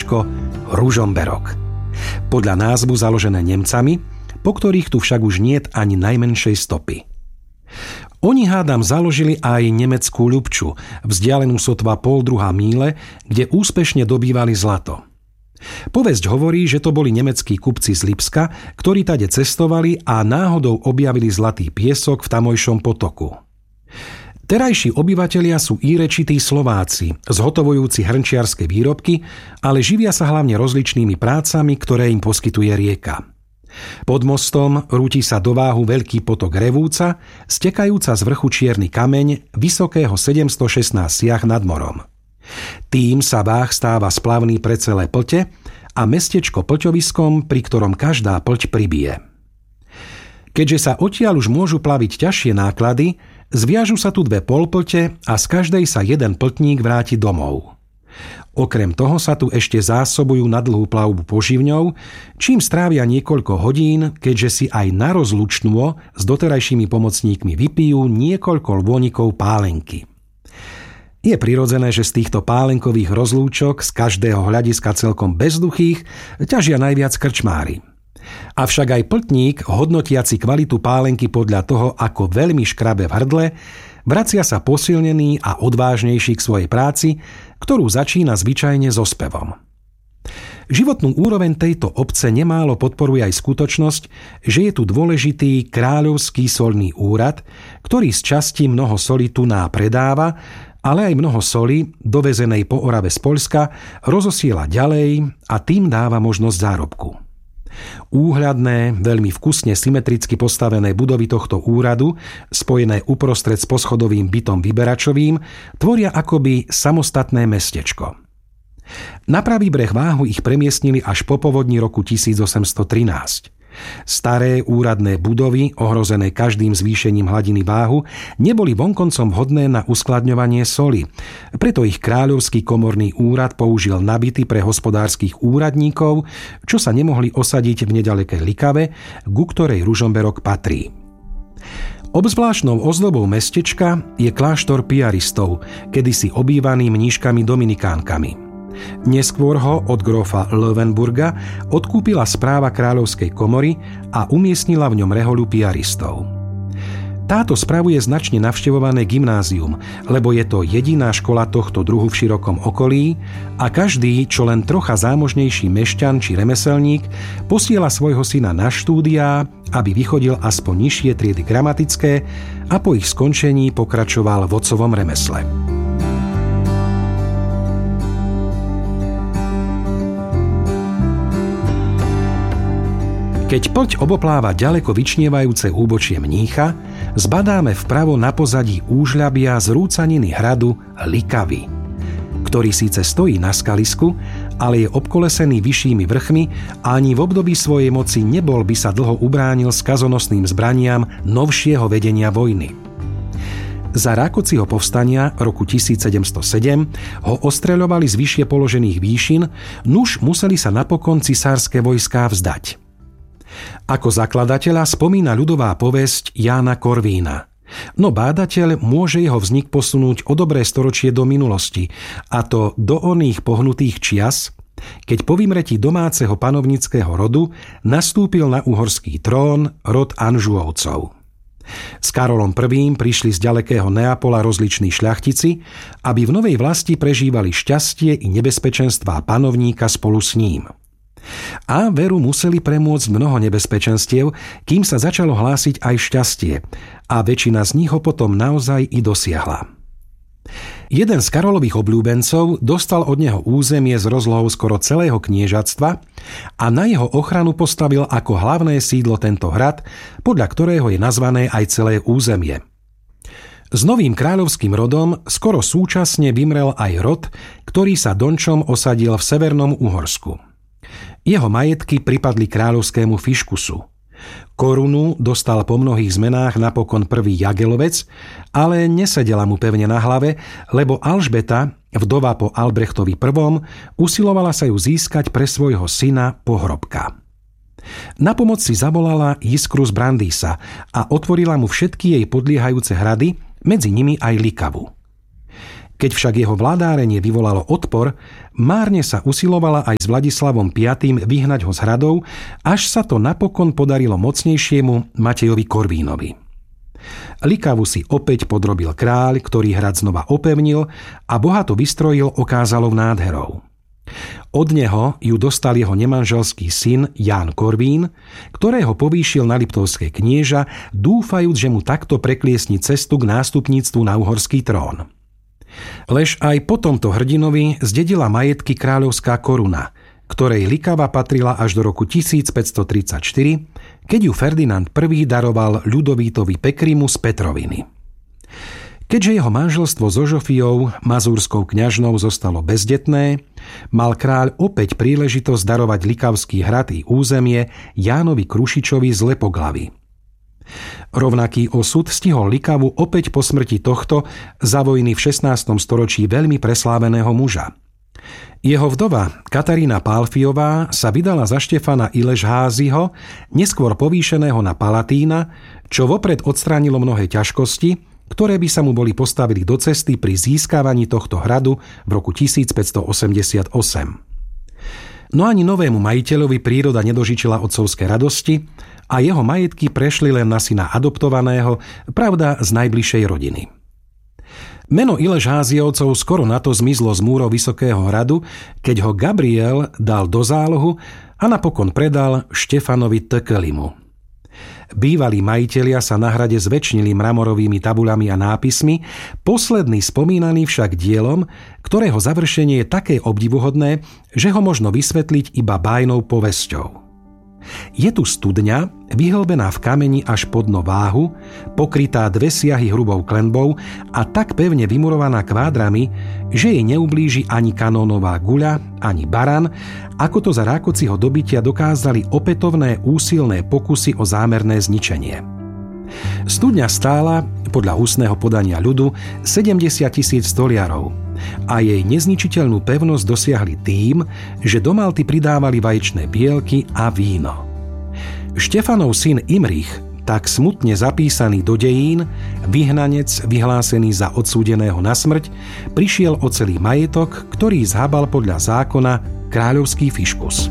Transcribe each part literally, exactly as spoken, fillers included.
mestečko Ružomberok. Podľa názvu založené Nemcami, po ktorých tu však už niet ani najmenšej stopy. Oni hádam založili aj nemeckú Ľubču, vzdialenú sotva pol druhá míle, kde úspešne dobývali zlato. Povesť hovorí, že to boli nemeckí kupci z Lipska, ktorí tade cestovali a náhodou objavili zlatý piesok v tamojšom potoku. Terajší obyvatelia sú írečití Slováci, zhotovujúci hrnčiarske výrobky, ale živia sa hlavne rozličnými prácami, ktoré im poskytuje rieka. Pod mostom rúti sa do váhu veľký potok Revúca, stekajúca z vrchu čierny kameň vysokého sedemstošestnásť siah nad morom. Tým sa váh stáva splavný pre celé Plte a mestečko Pľťoviskom, pri ktorom každá Pľť pribije. Keďže sa odtiaľ už môžu plaviť ťažšie náklady, zviažu sa tu dve polplte a z každej sa jeden pltník vráti domov. Okrem toho sa tu ešte zásobujú na dlhú plavbu poživňou, čím strávia niekoľko hodín, keďže si aj na rozlučnú s doterajšími pomocníkmi vypijú niekoľko lônikov pálenky. Je prirodzené, že z týchto pálenkových rozlúčok z každého hľadiska celkom bezduchých ťažia najviac krčmári. Avšak aj pltník, hodnotiaci kvalitu pálenky podľa toho, ako veľmi škrabe v hrdle, vracia sa posilnený a odvážnejší k svojej práci, ktorú začína zvyčajne so spevom. Životnú úroveň tejto obce nemálo podporuje aj skutočnosť, že je tu dôležitý kráľovský solný úrad, ktorý z časti mnoho soli tuná predáva, ale aj mnoho soli, dovezenej po Orave z Poľska, rozosiela ďalej a tým dáva možnosť zárobku. Úhľadné, veľmi vkusne symetricky postavené budovy tohto úradu, spojené uprostred s poschodovým bytom vyberačovým, tvoria akoby samostatné mestečko. Na pravý breh váhu ich premiestnili až po povodni roku tisícosemstotrinásť. Staré úradné budovy, ohrozené každým zvýšením hladiny váhu, neboli vonkoncom vhodné na uskladňovanie soli. Preto ich kráľovský komorný úrad použil nabyty pre hospodárskych úradníkov, čo sa nemohli osadiť v nedalekej Likave, ku ktorej Ružomberok patrí. Obzvláštnou ozdobou mestečka je kláštor piaristov, kedysi obývaný mníškami dominikánkami. Neskôr ho od grófa Löwenburga odkúpila správa kráľovskej komory a umiestnila v ňom rehoľu piaristov. Táto spravuje značne navštevované gymnázium, lebo je to jediná škola tohto druhu v širokom okolí a každý, čo len trocha zámožnejší mešťan či remeselník, posiela svojho syna na štúdiá, aby vychodil aspoň nižšie triedy gramatické a po ich skončení pokračoval v otcovom remesle. Keď Pľť obopláva ďaleko vyčnievajúce úbočie Mnícha, zbadáme vpravo na pozadí úžľabia z rúcaniny hradu Likavy, ktorý síce stojí na skalisku, ale je obkolesený vyššími vrchmi a ani v období svojej moci nebol by sa dlho ubránil skazonosným zbraniam novšieho vedenia vojny. Za Rákociho povstania roku tisícsedemstosedem ho ostreľovali z vyššie položených výšin, nuž museli sa napokon cisárske vojská vzdať. Ako zakladateľa spomína ľudová povesť Jána Korvína. No bádateľ môže jeho vznik posunúť o dobré storočie do minulosti, a to do oných pohnutých čias, keď po vymretí domáceho panovníckeho rodu nastúpil na uhorský trón rod Anžuovcov. S Karolom I. prišli z ďalekého Neapola rozliční šľachtici, aby v novej vlasti prežívali šťastie i nebezpečenstvá panovníka spolu s ním. A veru museli premôcť mnoho nebezpečenstiev, kým sa začalo hlásiť aj šťastie, a väčšina z nich ho potom naozaj i dosiahla. Jeden z Karolových obľúbencov dostal od neho územie s rozlohou skoro celého kniežatstva a na jeho ochranu postavil ako hlavné sídlo tento hrad, podľa ktorého je nazvané aj celé územie. S novým kráľovským rodom skoro súčasne vymrel aj rod, ktorý sa dončom osadil v severnom Uhorsku. Jeho majetky pripadli kráľovskému Fiškusu. Korunu dostal po mnohých zmenách napokon prvý Jagelovec, ale nesedela mu pevne na hlave, lebo Alžbeta, vdova po Albrechtovi I., usilovala sa ju získať pre svojho syna Pohrobka. Na pomoc si zavolala Jiskru z Brandýsa a otvorila mu všetky jej podliehajúce hrady, medzi nimi aj Likavu. Keď však jeho vládárenie vyvolalo odpor, márne sa usilovala aj s Vladislavom piatym vyhnať ho z hradov, až sa to napokon podarilo mocnejšiemu Matejovi Korvínovi. Likavu si opäť podrobil kráľ, ktorý hrad znova opevnil a bohato vystrojil okázalou nádherou. Od neho ju dostal jeho nemanželský syn Ján Korvín, ktorého povýšil na liptovské knieža, dúfajúc, že mu takto prekliesni cestu k nástupníctvu na uhorský trón. Lež aj po tomto hrdinovi zdedila majetky kráľovská koruna, ktorej Likava patrila až do roku tisícpäťstotridsaťštyri, keď ju Ferdinand I. daroval Ľudovítovi Pekrimu z Petroviny. Keďže jeho manželstvo so Žofiou, mazúrskou kňažnou, zostalo bezdetné, mal kráľ opäť príležitosť darovať Likavský hrad i územie Jánovi Krušičovi z Lepoglavy. Rovnaký osud stihol Likavu opäť po smrti tohto za vojny v šestnástom storočí veľmi presláveného muža. Jeho vdova Katarína Pálfiová sa vydala za Štefana Iležházyho, neskôr povýšeného na Palatína, čo vopred odstránilo mnohé ťažkosti, ktoré by sa mu boli postavili do cesty pri získavaní tohto hradu v roku tisícpäťstoosemdesiatosem. No ani novému majiteľovi príroda nedožičila otcovské radosti a jeho majetky prešli len na syna adoptovaného, pravda z najbližšej rodiny. Meno Iležházyovcov skoro na to zmizlo z múrov Vysokého hradu, keď ho Gabriel dal do zálohu a napokon predal Štefanovi Tökölimu. Bývalí majitelia sa na hrade zväčšnili mramorovými tabuľami a nápismi, posledný spomínaný však dielom, ktorého završenie je také obdivuhodné, že ho možno vysvetliť iba bájnou povesťou. Je tu studňa, vyhlbená v kameni až po dno váhu, pokrytá dve siahy hrubou klenbou a tak pevne vymurovaná kvádrami, že jej neublíži ani kanónová guľa, ani baran, ako to za Rákociho dobytia dokázali opätovné úsilné pokusy o zámerné zničenie. Studňa stála, podľa ústneho podania ľudu, sedemdesiat tisíc stoliarov a jej nezničiteľnú pevnosť dosiahli tým, že do malty pridávali vaječné bielky a víno. Štefanov syn Imrich, tak smutne zapísaný do dejín, vyhnanec vyhlásený za odsúdeného na smrť, prišiel o celý majetok, ktorý zhabal podľa zákona kráľovský fiškus.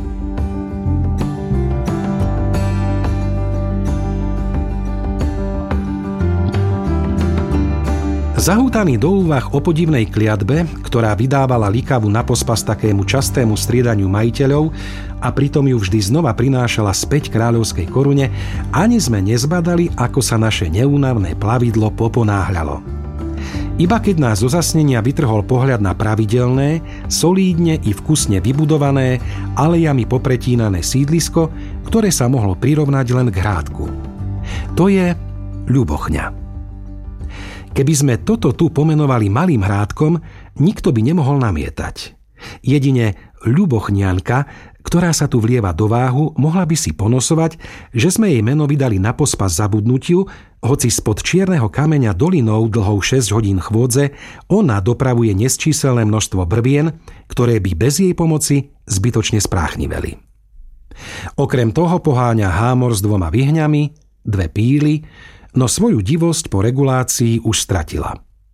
Zahútaný do úvah o podivnej kliatbe, ktorá vydávala Likavu na pospas takému častému striedaniu majiteľov a pritom ju vždy znova prinášala späť kráľovskej korune, ani sme nezbadali, ako sa naše neúnavné plavidlo poponáhľalo. Iba keď nás zo zasnenia vytrhol pohľad na pravidelné, solídne i vkusne vybudované, alejami popretínané sídlisko, ktoré sa mohlo prirovnať len k hrádku. To je Ľubochňa. Keby sme toto tu pomenovali malým hrádkom, nikto by nemohol namietať. Jedine Ľubochňanka, ktorá sa tu vlieva do váhu, mohla by si ponosovať, že sme jej meno vydali na pospas zabudnutiu, hoci spod čierneho kameňa dolinou dlhou šesť hodín chôdze ona dopravuje nesčíselné množstvo brvien, ktoré by bez jej pomoci zbytočne spráchniveli. Okrem toho poháňa hámor s dvoma vyhňami, dve píly, no svoju divosť po regulácii už stratila.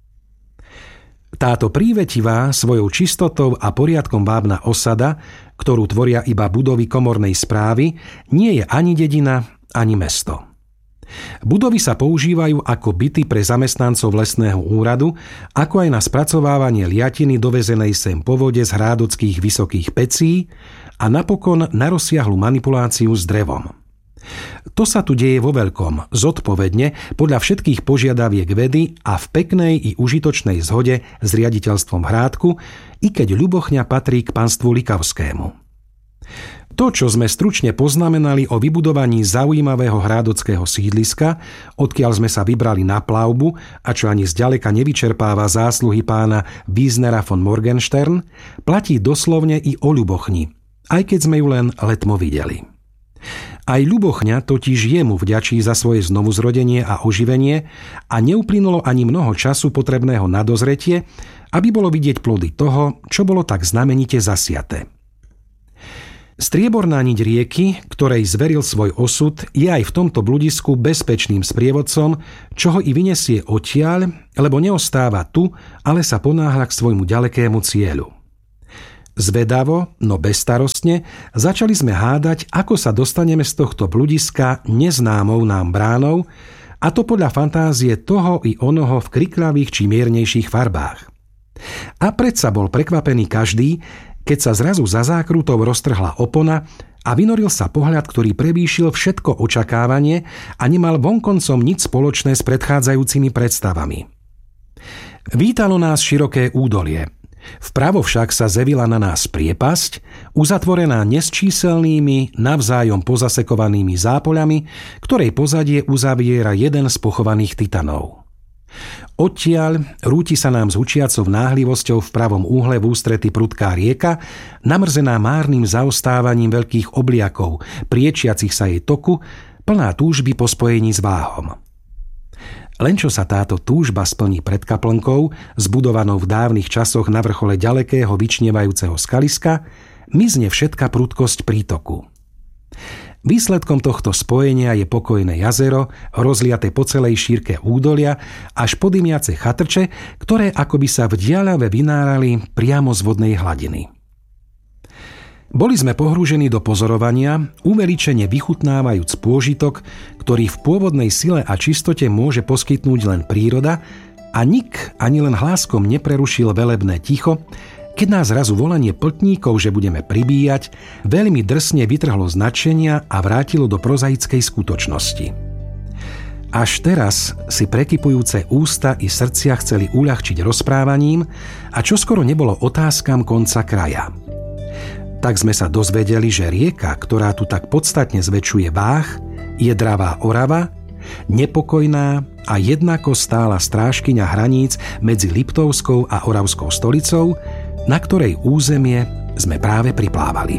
Táto prívetivá, svojou čistotou a poriadkom vábna osada, ktorú tvoria iba budovy komornej správy, nie je ani dedina, ani mesto. Budovy sa používajú ako byty pre zamestnancov lesného úradu, ako aj na spracovávanie liatiny dovezenej sem po vode z hrádockých vysokých pecí a napokon na rozsiahlu manipuláciu s drevom. To sa tu deje vo veľkom, zodpovedne, podľa všetkých požiadaviek vedy a v peknej i užitočnej zhode s riaditeľstvom hrádku, i keď Ľubochňa patrí k panstvu likavskému. To, čo sme stručne poznamenali o vybudovaní zaujímavého hrádockého sídliska, odkiaľ sme sa vybrali na plavbu a čo ani zďaleka nevyčerpáva zásluhy pána Wiesnera von Morgenstern, platí doslovne i o Ľubochni, aj keď sme ju len letmo videli. Aj Ľubochňa totiž jemu vďačí za svoje znovuzrodenie a oživenie a neuplynulo ani mnoho času potrebného na dozretie, aby bolo vidieť plody toho, čo bolo tak znamenite zasiaté. Strieborná niť rieky, ktorej zveril svoj osud, je aj v tomto bludisku bezpečným sprievodcom, čo ho i vyniesie odtiaľ, lebo neostáva tu, ale sa ponáhľa k svojmu ďalekému cieľu. Zvedavo, no bezstarostne, začali sme hádať, ako sa dostaneme z tohto bludiska neznámou nám bránou, a to podľa fantázie toho i onoho v kriklavých či miernejších farbách. A predsa bol prekvapený každý, keď sa zrazu za zákrutou roztrhla opona a vynoril sa pohľad, ktorý prevýšil všetko očakávanie a nemal vonkoncom nič spoločné s predchádzajúcimi predstavami. Vítalo nás široké údolie. Vpravo však sa zevila na nás priepasť, uzatvorená nesčíselnými, navzájom pozasekovanými zápoľami, ktorej pozadie uzaviera jeden z pochovaných titanov. Odtiaľ rúti sa nám s hučiacou náhlivosťou v pravom úhle v ústrety prudká rieka, namrzená márnym zaostávaním veľkých obliakov, priečiacich sa jej toku, plná túžby po spojení s váhom. Len čo sa táto túžba splní pred kaplnkou, zbudovanou v dávnych časoch na vrchole ďalekého vyčnievajúceho skaliska, mizne všetka prudkosť prítoku. Výsledkom tohto spojenia je pokojné jazero, rozliaté po celej šírke údolia, až po dymiace chatrče, ktoré akoby sa v diaľave vynárali priamo z vodnej hladiny. Boli sme pohrúžení do pozorovania, uveličene vychutnávajúc pôžitok, ktorý v pôvodnej sile a čistote môže poskytnúť len príroda, a nik ani len hláskom neprerušil velebné ticho, keď nás zrazu volanie pltníkov, že budeme pribíjať, veľmi drsne vytrhlo z nadšenia a vrátilo do prozaickej skutočnosti. Až teraz si prekypujúce ústa i srdcia chceli uľahčiť rozprávaním a čoskoro nebolo otázkam konca kraja. Tak sme sa dozvedeli, že rieka, ktorá tu tak podstatne zväčšuje váh, je dravá Orava, nepokojná a jednako stála strážkyňa hraníc medzi Liptovskou a Oravskou stolicou, na ktorej územie sme práve priplávali.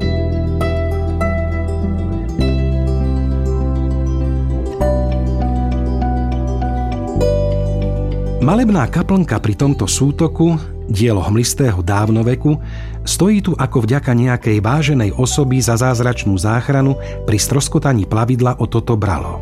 Malebná kaplnka pri tomto sútoku, dielo hmlistého dávnoveku, stojí tu ako vďaka nejakej váženej osoby za zázračnú záchranu pri stroskotaní plavidla o toto bralo.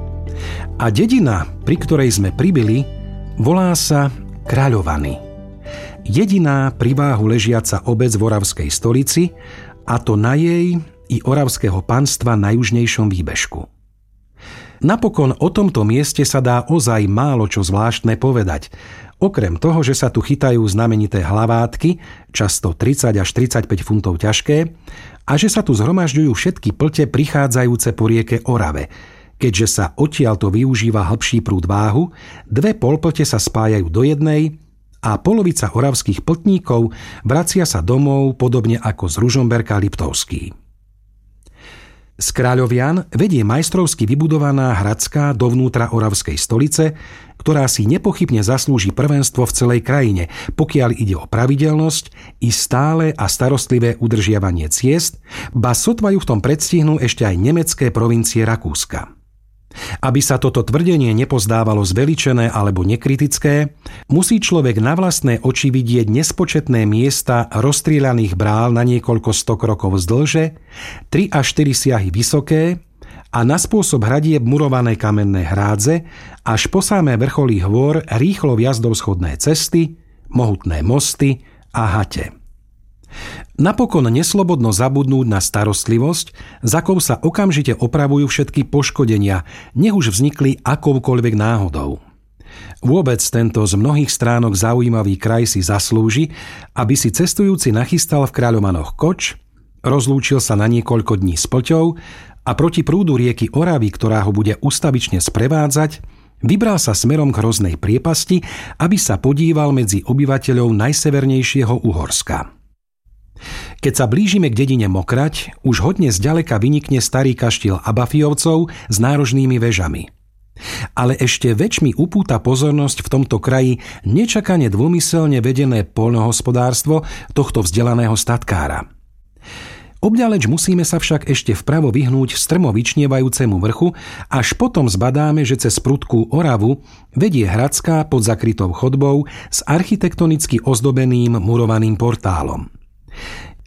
A dedina, pri ktorej sme pribili, volá sa Kráľovany. Jediná pri váhu ležiaca obec v Oravskej stolici, a to na jej i oravského panstva na južnejšom výbežku. Napokon o tomto mieste sa dá ozaj málo čo zvláštne povedať, okrem toho, že sa tu chytajú znamenité hlavátky, často tridsať až tridsaťpäť funtov ťažké, a že sa tu zhromažďujú všetky plte prichádzajúce po rieke Orave. Keďže sa odtiaľto využíva hlbší prúd váhu, dve polplte sa spájajú do jednej a polovica oravských pltníkov vracia sa domov podobne ako z Ružomberka Liptovský. Z Kráľovian vedie majstrovsky vybudovaná hradská dovnútra Oravskej stolice, ktorá si nepochybne zaslúži prvenstvo v celej krajine, pokiaľ ide o pravidelnosť i stále a starostlivé udržiavanie ciest, ba sotva ju v tom predstihnú ešte aj nemecké provincie Rakúska. Aby sa toto tvrdenie nepozdávalo zveličené alebo nekritické, musí človek na vlastné oči vidieť nespočetné miesta rozstrieľaných brál na niekoľko sto krokov zdĺže, tri až štyri siahy vysoké a na spôsob hradieb murované kamenné hrádze až po samé vrcholy hôr rýchlo vjazdov schodné cesty, mohutné mosty a hate. Napokon neslobodno zabudnúť na starostlivosť, za kou sa okamžite opravujú všetky poškodenia, nech už vznikli akoukoľvek náhodou. Vôbec tento z mnohých stránok zaujímavý kraj si zaslúži, aby si cestujúci nachystal v Kráľovanoch koč, rozlúčil sa na niekoľko dní s plťou a proti prúdu rieky Oravy, ktorá ho bude ustavične sprevádzať, vybral sa smerom k hroznej priepasti, aby sa podíval medzi obyvateľov najsevernejšieho Uhorska. Keď sa blížime k dedine Mokrať, už hodne zďaleka vynikne starý kaštiel Abafiovcov s nárožnými vežami. Ale ešte väčšmi upúta pozornosť v tomto kraji nečakane dômyselne vedené poľnohospodárstvo tohto vzdelaného statkára. Obďaleč musíme sa však ešte vpravo vyhnúť strmo vyčnievajúcemu vrchu, až potom zbadáme, že cez prudkú Oravu vedie hradská pod zakrytou chodbou s architektonicky ozdobeným murovaným portálom.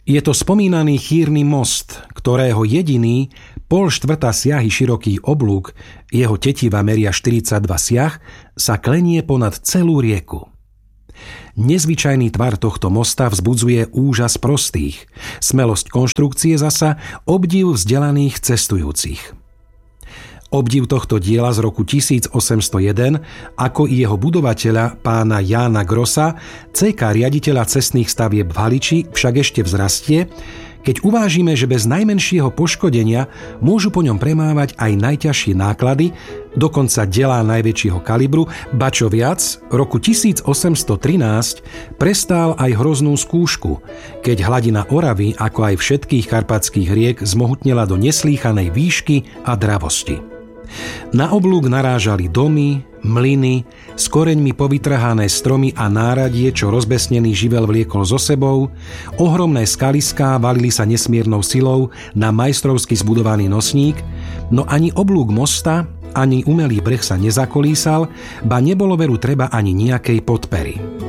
Je to spomínaný chýrny most, ktorého jediný pol štvrta siahy široký oblúk, jeho tetiva meria štyridsaťdva siah, sa klenie ponad celú rieku. Nezvyčajný tvar tohto mosta vzbudzuje úžas prostých, smelosť konštrukcie zasa obdiv vzdelaných cestujúcich. Obdiv tohto diela z roku tisícosemstojeden, ako i jeho budovateľa pána Jána Grossa, cé ká riaditeľa cestných stavieb v Haliči, však ešte vzrastie, keď uvážime, že bez najmenšieho poškodenia môžu po ňom premávať aj najťažšie náklady, dokonca dielá najväčšieho kalibru, ba čo viac, roku tisícosemstotrinásť prestál aj hroznú skúšku, keď hladina Oravy, ako aj všetkých karpatských riek, zmohutnela do neslýchanej výšky a dravosti. Na oblúk narážali domy, mlyny, s koreňmi povytrhané stromy a náradie, čo rozbesnený živel vliekol so sebou, ohromné skaliská valili sa nesmiernou silou na majstrovsky zbudovaný nosník, no ani oblúk mosta, ani umelý breh sa nezakolísal, ba nebolo veru treba ani nejakej podpery.